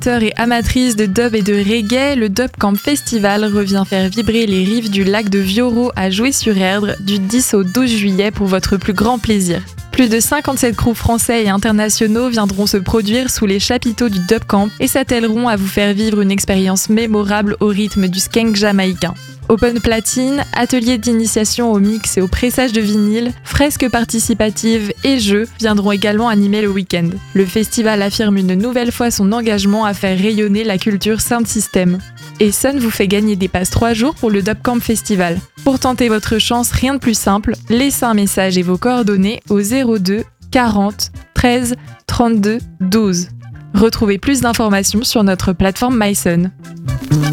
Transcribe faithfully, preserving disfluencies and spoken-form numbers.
Amateurs et amatrices de dub et de reggae, le Dub Camp Festival revient faire vibrer les rives du lac de Vioro à Joué-sur-Erdre du dix au douze juillet pour votre plus grand plaisir. Plus de cinquante-sept crews français et internationaux viendront se produire sous les chapiteaux du Dub Camp et s'attelleront à vous faire vivre une expérience mémorable au rythme du skank jamaïcain. Open platine, ateliers d'initiation au mix et au pressage de vinyle, fresques participatives et jeux viendront également animer le week-end. Le festival affirme une nouvelle fois son engagement à faire rayonner la culture sound system. Et Sun vous fait gagner des passes trois jours pour le Dub Camp Festival. Pour tenter votre chance, rien de plus simple, laissez un message et vos coordonnées au zéro deux quarante treize trente-deux douze. Retrouvez plus d'informations sur notre plateforme MySun.